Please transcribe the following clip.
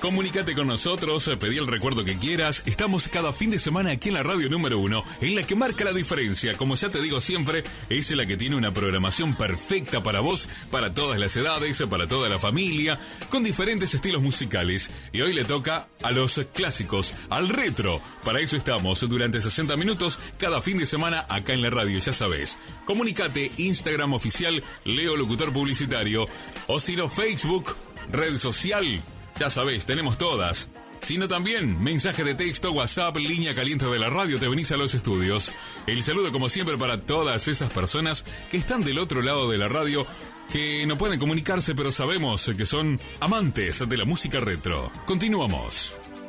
Comunícate con nosotros, pedí el recuerdo que quieras. Estamos cada fin de semana aquí en la radio número 1, en la que marca la diferencia. Como ya te digo siempre, es la que tiene una programación perfecta para vos, para todas las edades, para toda la familia, con diferentes estilos musicales. Y hoy le toca a los clásicos, al retro. Para eso estamos durante 60 minutos cada fin de semana acá en la radio, ya sabés. Comunícate, Instagram oficial, Leo Locutor Publicitario, o si no, Facebook, red social. Ya sabés, tenemos todas. Sino también mensaje de texto, WhatsApp, línea caliente de la radio, te venís a los estudios. El saludo como siempre para todas esas personas que están del otro lado de la radio, que no pueden comunicarse pero sabemos que son amantes de la música retro. Continuamos.